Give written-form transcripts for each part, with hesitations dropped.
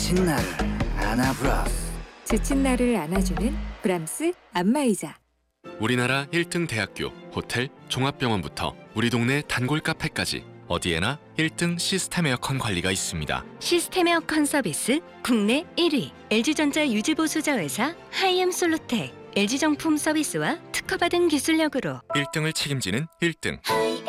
지친 나를 안아브라스. 지친 나를 안아주는 브람스 안마의자. 우리나라 1등 대학교, 호텔, 종합병원부터 우리 동네 단골 카페까지 어디에나 1등 시스템 에어컨 관리가 있습니다. 시스템 에어컨 서비스 국내 1위 LG전자 유지보수자회사 하이엠솔루텍. LG정품 서비스와 특허받은 기술력으로 1등을 책임지는 1등.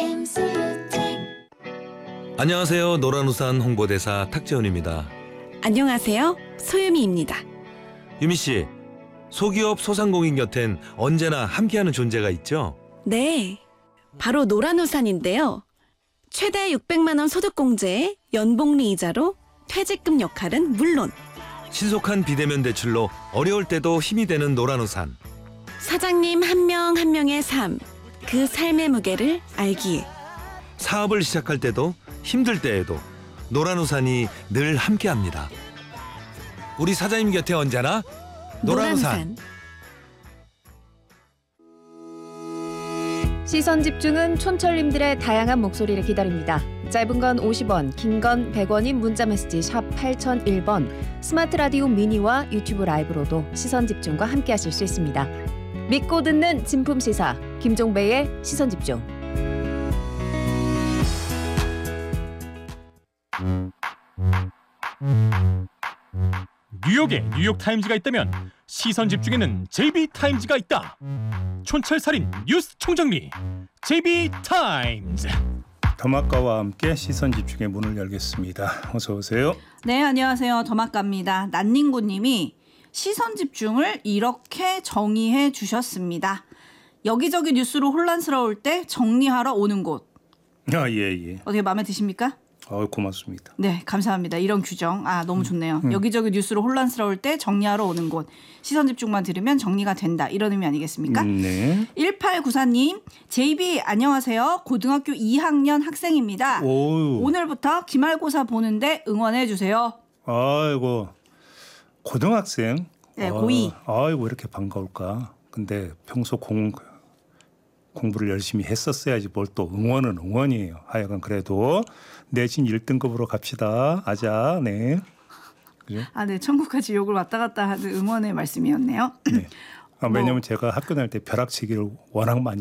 안녕하세요. 노란우산 홍보대사 탁재훈입니다. 안녕하세요. 소유미입니다. 유미씨, 소기업 소상공인 곁엔 언제나 함께하는 존재가 있죠? 네, 바로 노란우산인데요. 최대 600만 원 소득공제에 연복리 이자로 퇴직금 역할은 물론 신속한 비대면 대출로 어려울 때도 힘이 되는 노란우산. 사장님 한 명 한 명의 삶, 그 삶의 무게를 알기에 사업을 시작할 때도 힘들 때에도 노란우산이 늘 함께합니다. 우리 사장님 곁에 언제나 노란우산. 시선 집중은 촌철님들의 다양한 목소리를 기다립니다. 짧은 건 50원, 긴 건 100원인 문자메시지 샵 8001번, 스마트 라디오 미니와 유튜브 라이브로도 시선 집중과 함께 하실 수 있습니다. 믿고 듣는 진품 시사, 김종배의 시선 집중. 뉴욕에 뉴욕타임즈가 있다면 시선 집중에는 JB타임즈가 있다. 촌철살인 뉴스 총정리 JB타임즈. 더마카와 함께 시선 집중의 문을 열겠습니다. 어서 오세요. 네, 안녕하세요. 더마카입니다. 난닝구님이 시선 집중을 이렇게 정의해 주셨습니다. 여기저기 뉴스로 혼란스러울 때 정리하러 오는 곳. 아, 예. 어떻게 마음에 드십니까? 고맙습니다. 네, 감사합니다. 이런 규정 너무 좋네요. 여기저기 뉴스로 혼란스러울 때 정리하러 오는 곳. 시선 집중만 들으면 정리가 된다. 이런 의미 아니겠습니까? 네. 1894님, JB 안녕하세요. 고등학교 2학년 학생입니다. 오늘부터 기말고사 보는데 응원해 주세요. 아이고, 고등학생? 네, 고2. 아이고, 이렇게 반가울까. 근데 평소 공부를 열심히 했었어야지 뭘 또 응원은 응원이에요. 하여간 그래도 내신 1등급으로 갑시다. 아자. 네. 그죠? 네. 천국까지 욕을 왔다 갔다 하는 응원의 말씀이었네요. 네. 왜냐면 제가 학교 다닐 때 벼락치기를 워낙 많이